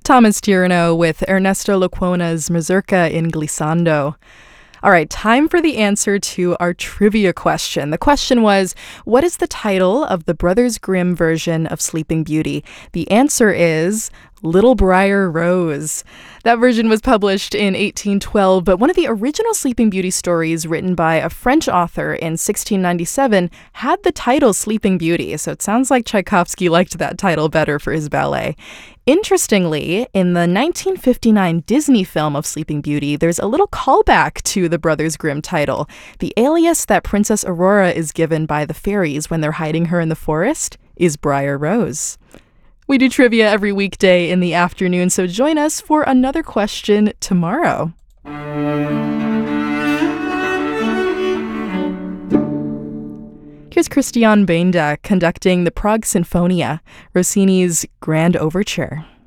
Thomas Tierno with Ernesto Lecuona's Mazurka in Glissando. All right, time for the answer to our trivia question. The question was, what is the title of the Brothers Grimm version of Sleeping Beauty? The answer is Little Briar Rose. That version was published in 1812, but one of the original Sleeping Beauty stories written by a French author in 1697 had the title Sleeping Beauty, so it sounds like Tchaikovsky liked that title better for his ballet. Interestingly, in the 1959 Disney film of Sleeping Beauty, there's a little callback to the Brothers Grimm title. The alias that Princess Aurora is given by the fairies when they're hiding her in the forest is Briar Rose. We do trivia every weekday in the afternoon, so join us for another question tomorrow. Here's Christian Benda conducting the Prague Sinfonia, Rossini's Grand Overture.